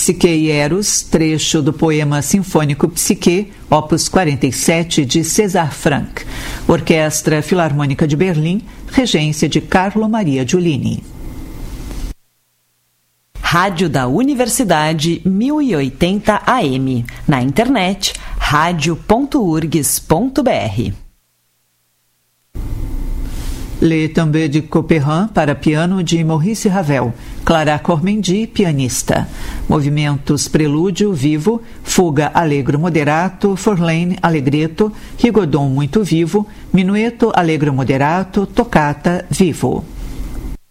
Psique e Eros, trecho do poema sinfônico Psique, opus 47, de César Franck. Orquestra Filarmônica de Berlim, regência de Carlo Maria Giulini. Rádio da Universidade 1080 AM. Na internet, radio.urgs.br. Le Tombeau de Couperin para piano de Maurice Ravel. Clara Cormendi, pianista. Movimentos prelúdio, vivo, fuga allegro moderato, forlane allegretto, rigodon muito vivo, minueto allegro moderato, toccata vivo.